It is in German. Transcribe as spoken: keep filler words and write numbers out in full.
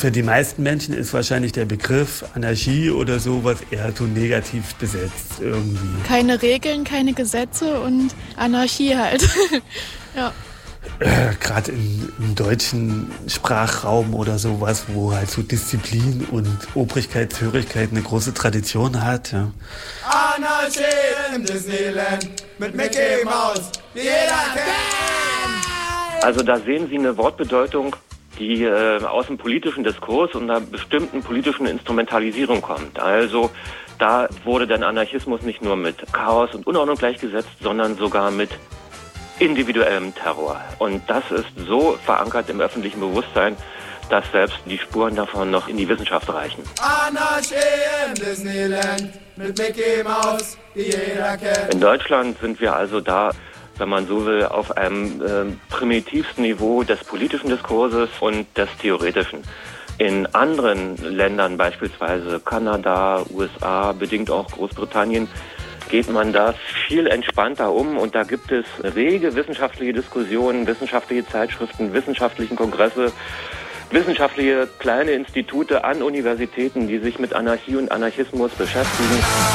Für die meisten Menschen ist wahrscheinlich der Begriff Anarchie oder sowas eher so negativ besetzt irgendwie. Keine Regeln, keine Gesetze und Anarchie halt. Ja. Äh, Gerade im deutschen Sprachraum oder sowas, wo halt so Disziplin und Obrigkeitshörigkeit eine große Tradition hat. Ja. Anarchie im Disneyland mit Mickey Mouse, die jeder kennt. Also da sehen Sie eine Wortbedeutung, die äh, aus dem politischen Diskurs und einer bestimmten politischen Instrumentalisierung kommt. Also da wurde dann Anarchismus nicht nur mit Chaos und Unordnung gleichgesetzt, sondern sogar mit individuellem Terror. Und das ist so verankert im öffentlichen Bewusstsein, dass selbst die Spuren davon noch in die Wissenschaft reichen. Anarchie im Disneyland mit Mickey Mouse, die jeder kennt. In Deutschland sind wir also da, wenn man so will, auf einem äh, primitivsten Niveau des politischen Diskurses und des theoretischen. In anderen Ländern, beispielsweise Kanada, U S A, bedingt auch Großbritannien, geht man da viel entspannter um und da gibt es rege wissenschaftliche Diskussionen, wissenschaftliche Zeitschriften, wissenschaftlichen Kongresse, wissenschaftliche kleine Institute an Universitäten, die sich mit Anarchie und Anarchismus beschäftigen.